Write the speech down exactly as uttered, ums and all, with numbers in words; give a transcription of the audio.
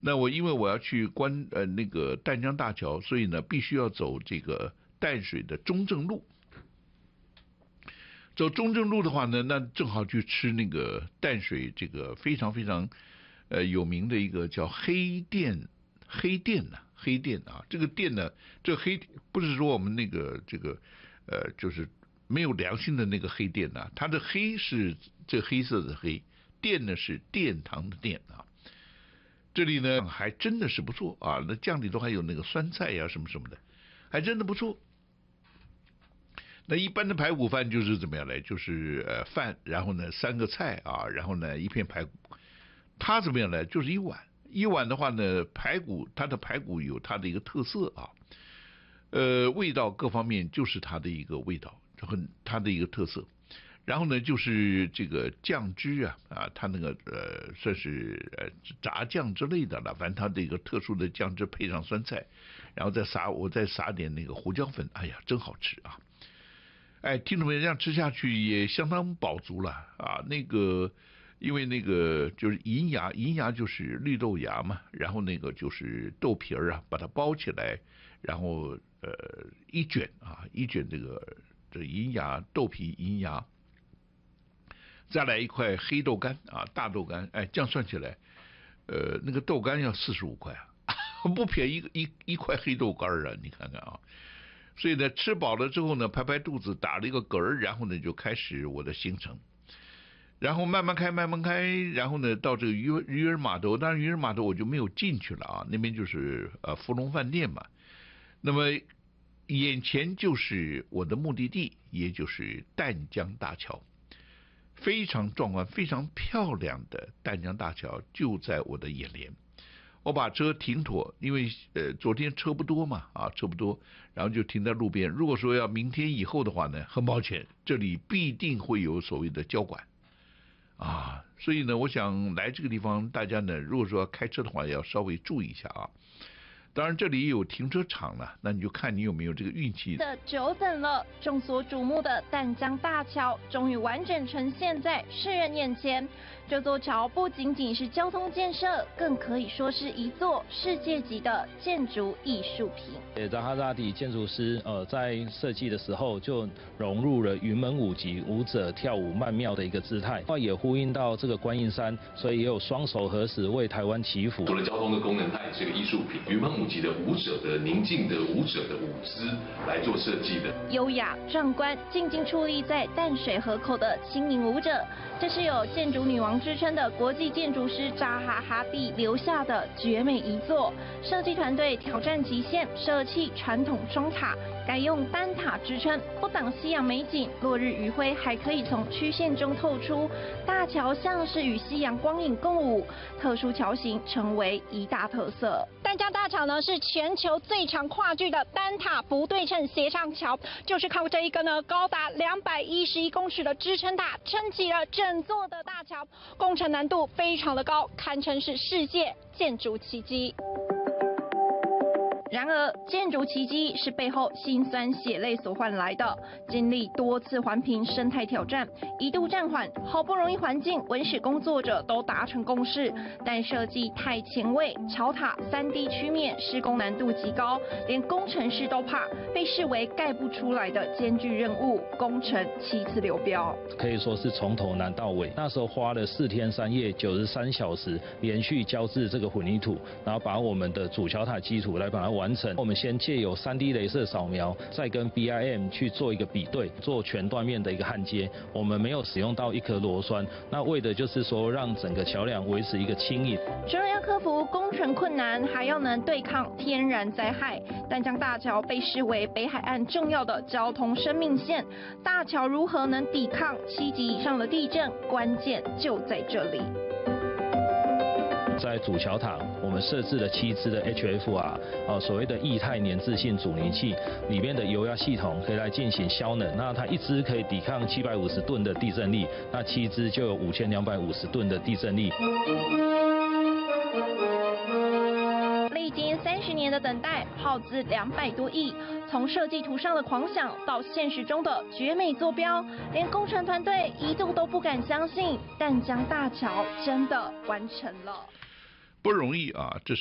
那我因为我要去关呃那个淡江大桥，所以呢必须要走这个淡水的中正路。走中正路的话呢，那正好去吃那个淡水这个非常非常呃有名的一个叫黑店黑店呐、啊、黑店啊，这个店呢，这黑不是说我们那个这个呃就是没有良心的那个黑店呐、啊，它的黑是这黑色的黑，殿呢是殿堂的殿啊。这里呢还真的是不错啊，那酱里头还有那个酸菜呀、啊、什么什么的，还真的不错。那一般的排骨饭就是怎么样来，就是呃饭，然后呢三个菜啊，然后呢一片排骨。它怎么样来，就是一碗，一碗的话呢，排骨它的排骨有它的一个特色啊，呃味道各方面就是它的一个味道，很它的一个特色。然后呢，就是这个酱汁啊啊，它那个呃算是呃炸酱之类的了，反正它的一个特殊的酱汁配上酸菜，然后再撒我再撒点那个胡椒粉，哎呀，真好吃啊！哎，听众朋友，这样吃下去也相当饱足了啊。那个因为那个就是银芽，银芽就是绿豆芽嘛，然后那个就是豆皮儿啊，把它包起来，然后呃一卷啊，一卷这个这银芽豆皮银芽。再来一块黑豆干啊，大豆干，哎，这样算起来，呃，那个豆干要四十五块啊，不便宜，一一块黑豆干啊，你看看啊。所以呢，吃饱了之后呢，拍拍肚子，打了一个嗝儿，然后呢就开始我的行程，然后慢慢开，慢慢开，然后呢到这个渔渔人码头，当然渔人码头我就没有进去了啊，那边就是呃福隆饭店嘛。那么眼前就是我的目的地，也就是淡江大桥。非常壮观、非常漂亮的淡江大桥就在我的眼帘。我把车停妥，因为呃昨天车不多嘛，啊车不多，然后就停在路边。如果说要明天以后的话呢，很抱歉，这里必定会有所谓的交管啊，所以呢，我想来这个地方，大家呢，如果说要开车的话，要稍微注意一下啊。当然这里也有停车场了，那你就看你有没有这个运气。 的久等了，众所瞩目的淡江大桥终于完整呈现在世人眼前。这座桥不仅仅是交通建设，更可以说是一座世界级的建筑艺术品。 呃，扎哈扎迪建筑师呃在设计的时候就融入了云门舞集舞者跳舞曼妙的一个姿态，也呼应到这个观音山，所以也有双手合十为台湾祈福。 除了交通的功能，它也是个艺术品。云门舞集的舞者的宁静的舞者的舞姿来做设计的， 优雅壮观，静静矗立在淡水河口的轻盈舞者，这是有建筑女王之称的国际建筑师扎哈哈蒂留下的绝美遗作。设计团队挑战极限，舍弃传统双塔，改用单塔支撑，不挡夕阳美景，落日余晖还可以从曲线中透出。大桥像是与夕阳光影共舞，特殊桥型成为一大特色。 淡江大桥呢是全球最长跨距的单塔不对称斜上桥，就是靠这一个呢高达两百一十一公尺的支撑塔撑起了整座的大桥，工程难度非常的高，堪称是世界建筑奇迹。 然而，建筑奇迹是背后辛酸血泪所换来的。经历多次环评生态挑战，一度暂缓，好不容易环境文史工作者都达成共识，但设计太前卫，桥塔 三 D 曲面，施工难度极高，连工程师都怕，被视为盖不出来的艰巨任务，工程七次流标。 可以说是从头难到尾，那时候花了四天三夜，九十三小时，连续浇制这个混凝土，然后把我们的主桥塔基础来把它完成。我们先借由 三 D 雷射扫描，再跟 B I M 去做一个比对，做全断面的一个焊接。我们没有使用到一颗螺栓，那为的就是说让整个桥梁维持一个轻盈。 除了要克服工程困难，还要能对抗天然灾害。淡江大桥被视为北海岸重要的交通生命线，大桥如何能抵抗七级以上的地震，关键就在这里。 在主桥塔，我们设置了七支的 H F R， 呃，所谓的液态粘滞性阻尼器，里面的油压系统可以来进行消能。那它一支可以抵抗七百五十吨的地震力，那七支就有五千两百五十吨的地震力。 历经三十年的等待，耗资两百多亿，从设计图上的狂想到现实中的绝美坐标，连工程团队一度都不敢相信，淡江大桥真的完成了。 不容易啊，这